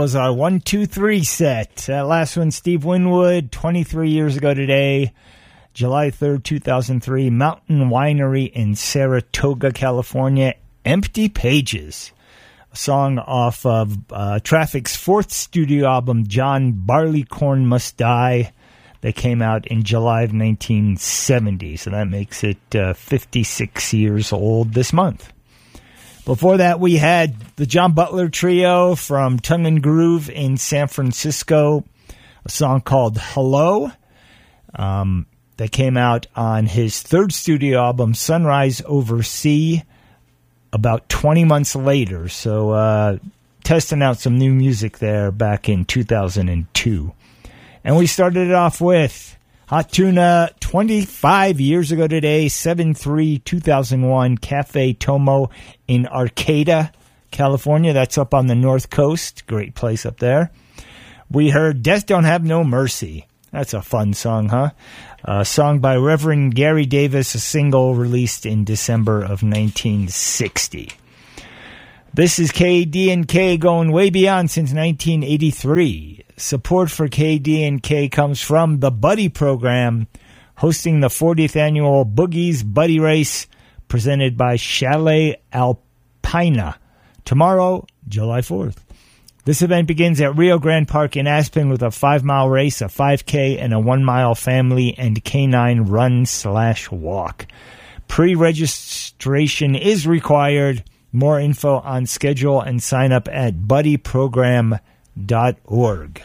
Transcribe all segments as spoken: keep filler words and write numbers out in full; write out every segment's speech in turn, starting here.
was our one, two, three set. That last one, Steve Winwood, twenty-three years ago today, July third, two thousand three, Mountain Winery in Saratoga, California, Empty Pages. A song off of uh, Traffic's fourth studio album, John Barleycorn Must Die, that came out in July of nineteen seventy. So that makes it uh, fifty-six years old this month. Before that, we had the John Butler Trio from Tongue and Groove in San Francisco, a song called Hello, um, that came out on his third studio album, Sunrise Over Sea, about twenty months later. So uh, testing out some new music there back in two thousand two. And we started it off with Hot Tuna, twenty-five years ago today, seven three two thousand one, Cafe Tomo in Arcata, California. That's up on the North Coast. Great place up there. We heard Death Don't Have No Mercy. That's a fun song, huh? A song by Reverend Gary Davis, a single released in December of nineteen sixty. This is K D and K going way beyond since nineteen eighty-three. Support for K D and K comes from the Buddy Program, hosting the fortieth annual Boogies Buddy Race, presented by Chalet Alpina, tomorrow, July fourth. This event begins at Rio Grande Park in Aspen with a five-mile race, a five K, and a one-mile family and canine run slash walk. Pre-registration is required. More info on schedule and sign up at buddy program dot org.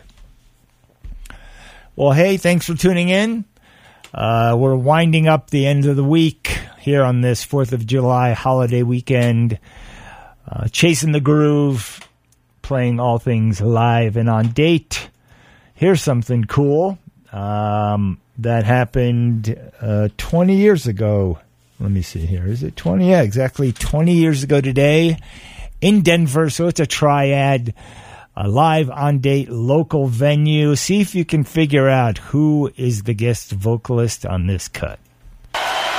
Well, hey, thanks for tuning in. Uh, we're winding up the end of the week here on this fourth of July holiday weekend. Uh, chasing the groove, playing all things live and on date. Here's something cool um, that happened uh, twenty years ago. Let me see here. Is it twenty? Yeah, exactly twenty years ago today in Denver. So it's a triad, a live on-date local venue. See if you can figure out who is the guest vocalist on this cut.